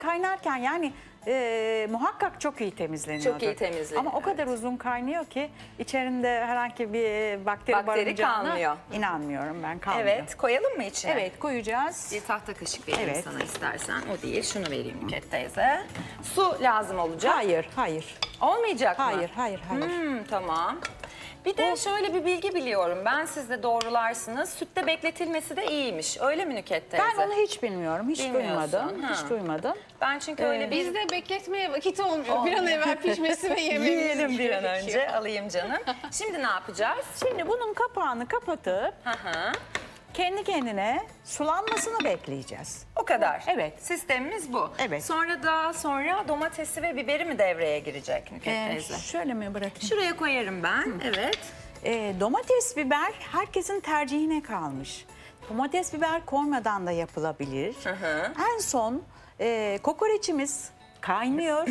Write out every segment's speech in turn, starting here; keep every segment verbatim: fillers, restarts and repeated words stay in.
Kaynarken yani e, muhakkak çok iyi temizleniyor. Çok iyi temizleniyor, Ama o kadar evet. uzun kaynıyor ki içerisinde herhangi bir bakteri, Bakteri barınacağına kalmıyor. inanmıyorum ben, kalmıyor. Evet, koyalım mı içine? Evet, koyacağız. Bir tahta kaşık vereyim Evet. sana istersen. O değil, şunu vereyim Nükhet teyze. Su lazım olacak. Hayır, hayır. Olmayacak mı? Hayır, hayır, hayır. Hmm, tamam. Bir de şöyle bir bilgi biliyorum. Ben siz de doğrularsınız. Sütte bekletilmesi de iyiymiş. Öyle mi Nükhet teyze? Ben onu hiç bilmiyorum, hiç Bilmiyorsun, duymadım, ha. hiç duymadım. Ben çünkü öyle bir... Bizde bekletmeye vakit olmuyor. Bir an evvel pişmesi ve yememiz Yiyelim bir an gerekiyor. önce. Alayım canım. Şimdi ne yapacağız? Şimdi bunun kapağını kapatıp Hı hı. kendi kendine sulanmasını bekleyeceğiz. O kadar. Evet. Sistemimiz bu. Evet. Sonra daha sonra domatesi ve biberi mi devreye girecek Nükhet Ee, teyze? şöyle mi bırakayım? Şuraya koyarım ben. Evet. Ee, domates, biber herkesin tercihine kalmış. Domates, biber koymadan da yapılabilir. hı. En son e, kokoreçimiz kaynıyor.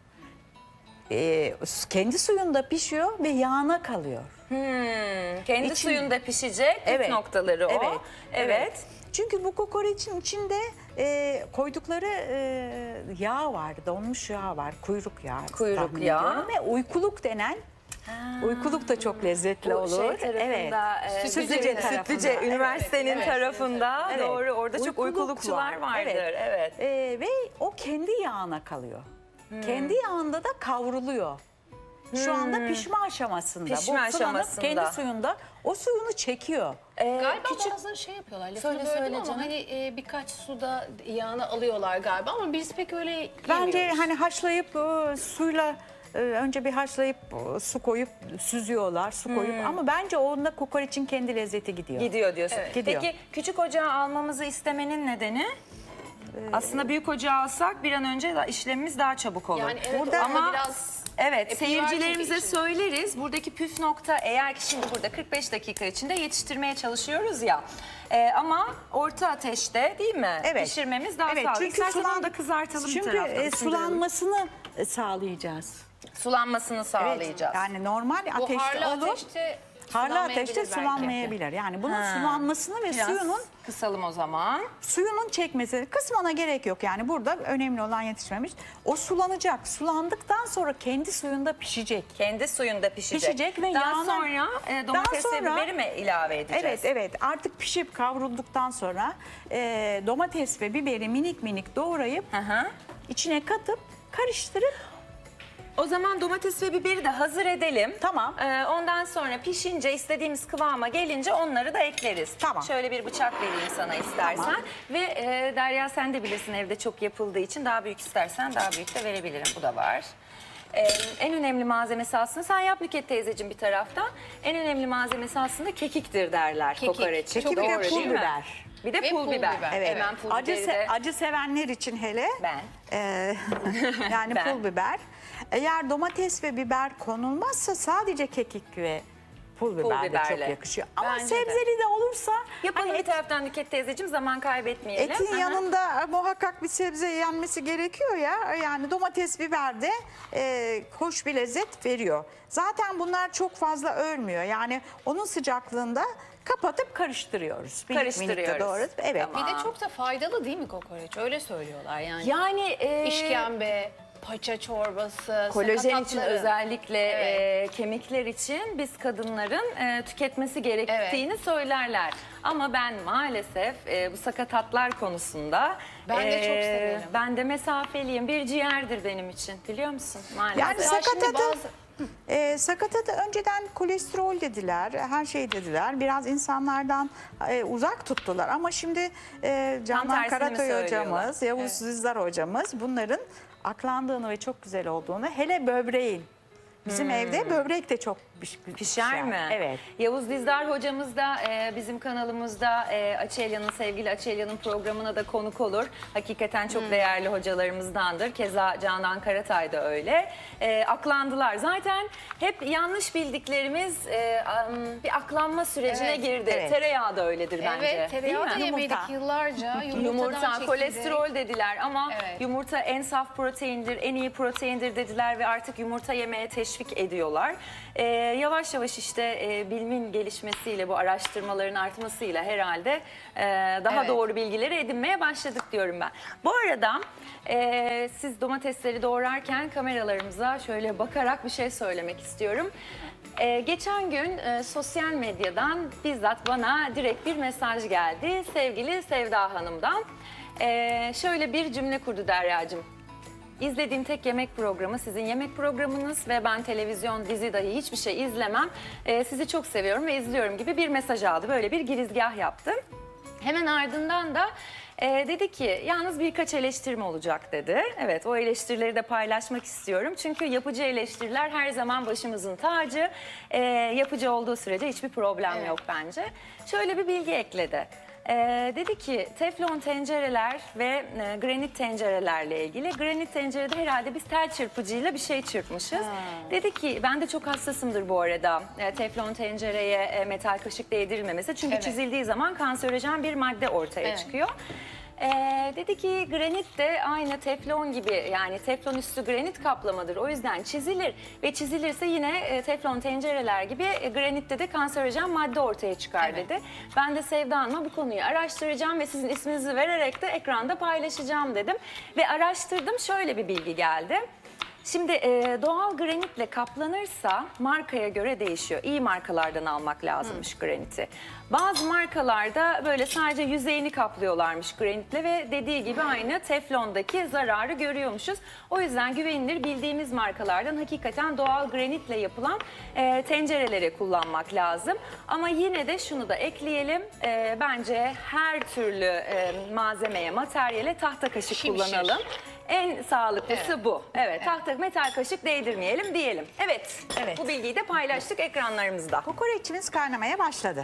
E, kendi suyunda pişiyor ve yağına kalıyor. Hmm, kendi İçin- suyunda pişecek püf Evet. noktaları o. Evet, Evet. Çünkü bu kokoreçin içinde e, koydukları e, yağ var, donmuş yağ var, kuyruk yağı. Kuyruk tahmin yağı. ediyorum. Ve uykuluk denen, uykuluk da çok lezzetli Bu olur. şey tarafında, evet. e, Sütlüce Sütlüce, tarafında. Sütlüce Evet, üniversitenin evet. tarafında Evet. doğru orada çok Uykuluk uykulukçular var. vardır. Evet. Evet. E, ve o kendi yağına kalıyor. Kendi yağında da kavruluyor. Şu anda pişme aşamasında. Pişme Bu sulanıp aşamasında. kendi suyunda o suyunu çekiyor. Ee, Galiba küçük bazıları şey yapıyorlar. Lafını Söyle, böldüm söyle ama canım. hani e, birkaç suda yağını alıyorlar galiba ama biz pek öyle Bence yemiyoruz. hani haşlayıp e, suyla e, önce bir haşlayıp e, su koyup süzüyorlar, su koyup ama bence onda kokoreçin kendi lezzeti gidiyor. gidiyor diyorsun. Evet. Gidiyor. Peki küçük ocağı almamızı istemenin nedeni? Aslında büyük ocağı alsak bir an önce da işlemimiz daha çabuk olur. Yani evet, Burada- orada Ama biraz evet, epi var çünkü seyircilerimize içinde. söyleriz. Buradaki püf nokta eğer ki şimdi burada kırk beş dakika içinde yetiştirmeye çalışıyoruz ya. Ee, ama orta ateşte değil mi? Evet. Pişirmemiz daha Evet, sağlıklı. çünkü İstersen sulan- onu da kızartalım bir Çünkü taraftan. e, ısındıralım. sulanmasını e, sağlayacağız. Sulanmasını sağlayacağız. Yani normal ateşte buharlı olur. ateşte Harlı sulanmayabilir ateşte belki. sulanmayabilir. Yani bunun Ha. sulanmasını ve Biraz suyunun kısalım o zaman. suyunun çekmesi kısmına gerek yok. Yani burada önemli olan yetişmemiş. O sulanacak. Sulandıktan sonra kendi suyunda pişecek. Kendi suyunda pişecek. Pişecek ve daha yağına- sonra e, domates Daha ve sonra- biberi mi ilave edeceğiz? Evet, evet. Artık pişip kavrulduktan sonra e, domates ve biberi minik minik doğrayıp Hı hı. içine katıp karıştırıp O zaman domates ve biberi de hazır edelim. Tamam. Ee, ondan sonra pişince istediğimiz kıvama gelince onları da ekleriz. Tamam. Şöyle bir bıçak vereyim sana istersen. Tamam. Ve e, Derya sen de bilirsin evde çok yapıldığı için daha büyük istersen daha büyük de verebilirim. Bu da var. Ee, en önemli malzemesi aslında sen yap Nükhet teyzeciğim bir taraftan. En önemli malzemesi aslında kekiktir derler Kekik. kokoreçin. Kekik Doğru ve pul değil mi? biber. Bir de Ve pul pul biber. biber. Evet. Hemen pul acı, biberi se- de acı sevenler için hele ben. e, yani Ben. pul biber. Eğer domates ve biber konulmazsa sadece kekik ve pul biber de biberle. çok yakışıyor. Ama Bence de. sebzeli de olursa Yapalım hani bir et- taraftan Nükhet teyzeciğim zaman kaybetmeyelim. etin Hı hı. yanında muhakkak bir sebze yenmesi gerekiyor ya. Yani domates, biber de e, hoş bir lezzet veriyor. Zaten bunlar çok fazla ölmüyor. Yani onun sıcaklığında kapatıp karıştırıyoruz. Minik minik de Karıştırıyoruz. doğru. Evet. Tamam. Bir de çok da faydalı değil mi kokoreç? Öyle söylüyorlar yani. Yani e, İşkembe, paça çorbası, kolajen için sakatatları. özellikle Evet. e, kemikler için biz kadınların e, tüketmesi gerektiğini söylerler. Ama ben maalesef e, bu sakatatlar konusunda Ben de çok e, severim. Ben de mesafeliyim. Bir ciğerdir benim için biliyor musun? Maalesef. Yani Mesela şimdi sakatatı, bazı- e, sakatatı önceden kolesterol dediler, her şey dediler. Biraz insanlardan e, uzak tuttular. Ama şimdi e, Canan tersini mi Karatoy söylüyorlar? hocamız, Yavuz Evet. Düzdar hocamız bunların aklandığını ve çok güzel olduğunu, hele böbreğin. Bizim evde böbrek de çok piş- piş- Pişer mi? Evet. Yavuz Dizdar hocamız da e, bizim kanalımızda e, Açelya'nın, sevgili Açelya'nın programına da konuk olur. Hakikaten çok değerli hocalarımızdandır. Keza Canan Karatay da öyle. E, aklandılar. Zaten hep yanlış bildiklerimiz e, am, bir aklanma sürecine Evet, girdi. evet. Tereyağı da öyledir bence. Evet, tereyağı da Değil mi? yemedik Yumurta. yıllarca. Yumurtadan Yumurta, çekildi. kolesterol dediler ama Evet. yumurta en saf proteindir, en iyi proteindir dediler ve artık yumurta yemeye teşvik teşvik ediyorlar. E, yavaş yavaş işte e, bilimin gelişmesiyle, bu araştırmaların artmasıyla herhalde e, daha Evet. doğru bilgileri edinmeye başladık diyorum ben. Bu arada e, siz domatesleri doğrarken kameralarımıza şöyle bakarak bir şey söylemek istiyorum. Ee, geçen gün e, sosyal medyadan bizzat bana direkt bir mesaj geldi sevgili Sevda Hanım'dan. Ee, şöyle bir cümle kurdu Derya'cığım. İzlediğim tek yemek programı sizin yemek programınız ve ben televizyon, dizi dahi hiçbir şey izlemem. Ee, sizi çok seviyorum ve izliyorum gibi bir mesaj aldı. Böyle bir girizgah yaptı. Hemen ardından da e, dedi ki yalnız birkaç eleştirim olacak dedi. Evet, o eleştirileri de paylaşmak istiyorum. Çünkü yapıcı eleştiriler her zaman başımızın tacı. E, yapıcı olduğu sürece hiçbir problem Evet. yok bence. Şöyle bir bilgi ekledi. E, dedi ki teflon tencereler ve e, granit tencerelerle ilgili. Granit tencerede herhalde biz tel çırpıcıyla bir şey çırpmışız. Dedi ki ben de çok hassasımdır bu arada e, teflon tencereye e, metal kaşık değdirilmemesi. Çünkü Evet. çizildiği zaman kanserojen bir madde ortaya Evet. çıkıyor. Ee, dedi ki granit de aynı teflon gibi, yani teflon üstü granit kaplamadır. O yüzden çizilir ve çizilirse yine e, teflon tencereler gibi e, granitte de kanserojen madde ortaya çıkar Evet. dedi. Ben de Sevda Hanım'a bu konuyu araştıracağım ve sizin isminizi vererek de ekranda paylaşacağım dedim. Ve araştırdım, şöyle bir bilgi geldi. Şimdi e, doğal granitle kaplanırsa markaya göre değişiyor. İyi markalardan almak lazımmış graniti. Bazı markalarda böyle sadece yüzeyini kaplıyorlarmış granitle ve dediği gibi aynı teflondaki zararı görüyormuşuz. O yüzden güvenilir bildiğimiz markalardan hakikaten doğal granitle yapılan e, tencereleri kullanmak lazım. Ama yine de şunu da ekleyelim. E, bence her türlü e, malzemeye, materyale tahta kaşık Şimşir. kullanalım. En sağlıklısı Evet. bu. Evet, tahta metal kaşık değdirmeyelim diyelim. Evet, Evet. bu bilgiyi de paylaştık ekranlarımızda. Kokoreçimiz kaynamaya başladı.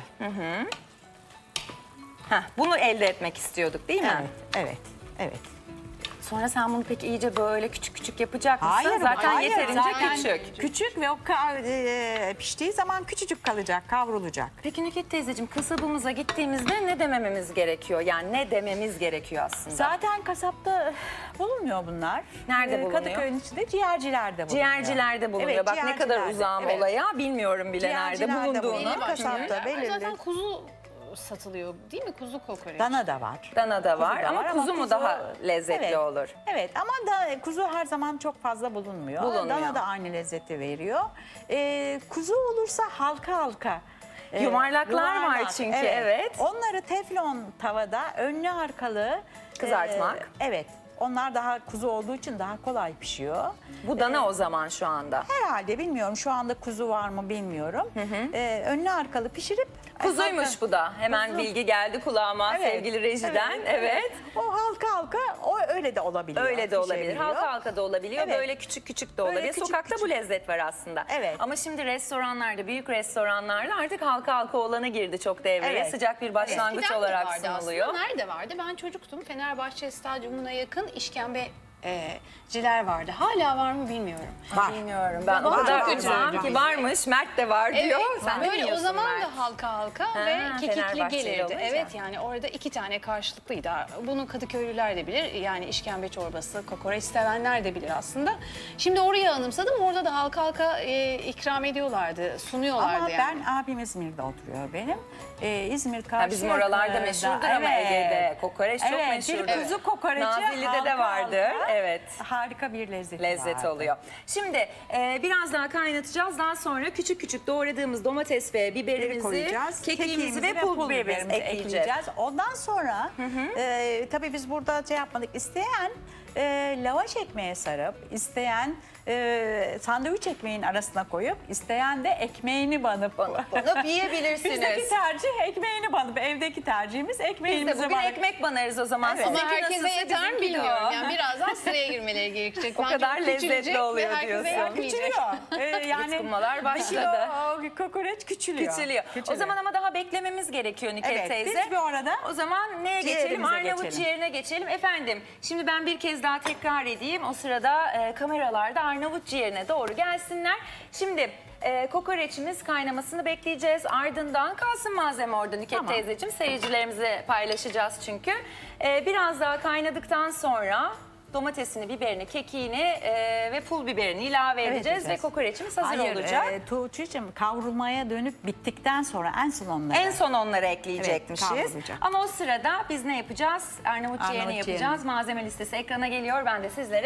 Heh, bunu elde etmek istiyorduk değil mi? Evet, evet, evet. Sonra sen bunu peki iyice böyle küçük küçük yapacak mısın? Hayır, Zaten hayır, yeterince zaten küçük. Küçük ve o ka- e, piştiği zaman küçücük kalacak, kavrulacak. Peki Nükhet teyzeciğim, kasabımıza gittiğimizde ne demememiz gerekiyor? Yani ne dememiz gerekiyor aslında? Zaten kasapta bulunmuyor bunlar. Nerede Ee, bulunuyor? Kadıköy'ün içinde ciğercilerde bulunuyor. Ciğercilerde bulunuyor. Evet, Bak ne kadar ciğercilerde. uzağım Evet. olaya, bilmiyorum bile nerede Ciğercilerde bulunduğunu. bulunuyor. Belli başlı Kasapta yerler var. belirli. Zaten kuzu satılıyor değil mi? Kuzu kokoreç. Dana da var. Dana da var da ama var kuzu mu daha lezzetli evet, olur? Evet ama da kuzu her zaman çok fazla bulunmuyor. Bulunmuyor. Dana da aynı lezzeti veriyor. Ee, kuzu olursa halka halka. e, Yuvarlaklar var çünkü, evet. Onları teflon tavada önlü arkalı Kızartmak. e, evet. Onlar daha kuzu olduğu için daha kolay pişiyor. Bu dana o zaman şu anda. Herhalde bilmiyorum şu anda kuzu var mı bilmiyorum. Ee, önlü arkalı pişirip Kuzuymuş halka- bu da. Hemen Kuzu. bilgi geldi kulağıma Evet, sevgili rejiden. Evet. O halka halka o öyle de olabiliyor. Öyle de olabilir. pişebiliyor. Halka halka da olabiliyor. Evet. Böyle küçük küçük de Böyle olabilir. küçük Sokakta bu küçük. lezzet var aslında. Evet. Ama şimdi restoranlarda, büyük restoranlarda artık halka halka olanı girdi çok devreye. Evet. Sıcak bir başlangıç Eskiden de olarak vardı sunuluyor. aslında. Nerede vardı? Ben çocuktum. Fenerbahçe Stadyumuna yakın işkembe e, ciler vardı. Hala var mı bilmiyorum. Var. Bilmiyorum ben. Var, O kadar çok uzağım güzel. ki varmış. Mert de var diyor. Evet, Sen de böyle o biliyorsun zaman Mert. da halka halka Ha, ve kekikli Fenerbahçeli gelirdi. olunca. Evet yani orada iki tane karşılıklıydı. Bunu Kadıköylüler de bilir. Yani işkembe çorbası, kokoreç sevenler de bilir aslında. Şimdi oraya anımsadım. Orada da halka halka e, ikram ediyorlardı, sunuyorlardı Ama yani. ben abim İzmir'de oturuyor benim. Ee, İzmir karşı. Ha, bizim oralarda meşhurdur ama Ege'de. Kokoreç çok evet, meşhurdur. Bir kuzu kokoreci Nazilli'de de halka vardır. halka Evet. Harika bir lezzeti Lezzet vardı. oluyor. Şimdi e, biraz daha kaynatacağız. Daha sonra küçük küçük doğradığımız domates ve biberimizi, koyacağız. kekiğimizi ve pul biberimizi ekleyeceğiz. Ondan sonra e, tabii biz burada şey yapmadık. İsteyen e, lavaş ekmeğe sarıp, isteyen e, sandviç ekmeğin arasına koyup, isteyen de ekmeğini banıp. Banıp banıp yiyebilirsiniz. Bizdeki tercih ekmeğini banıp. Evdeki tercihimiz Biz de ekmeğimizi bugün banıp. ekmek banarız o zaman. Evet. Ama Sizinki herkese nasılsa yeter mi bizimki de o. bilmiyorum. Yani birazdan sıraya girmeleri gerekecek. O Bence kadar küçülecek lezzetli ve oluyor herkese diyorsun. yetmeyecek. Küçülüyor. Ee, yani Yutkunmalar bir başladı. kilo kokoreç küçülüyor. Küçülüyor. O zaman ama daha beklememiz gerekiyor Nükhet Evet, teyze. biz bir arada O zaman neye geçelim? ciğerimize Arnavut geçelim. ciğerine geçelim. Efendim şimdi ben bir kez daha tekrar edeyim. O sırada e, kameralarda Arnavut ciğerine doğru gelsinler. Şimdi e, kokoreçimiz kaynamasını bekleyeceğiz. Ardından kalsın malzeme orada Nükhet Tamam. teyzeciğim. Seyircilerimize paylaşacağız çünkü. E, biraz daha kaynadıktan sonra domatesini, biberini, kekiğini e, ve pul biberini ilave Evet, edeceğiz ve edeceğiz. kokoreçimiz hazır Hayır, olacak. E, Tuğçe'cim kavrulmaya dönüp bittikten sonra en son onları. En son onları ekleyecekmişiz. Evet, kavrulacak. Ama o sırada biz ne yapacağız? Arnavut ciğerini Arnavut yapacağız. Malzeme listesi ekrana geliyor. Ben de sizlere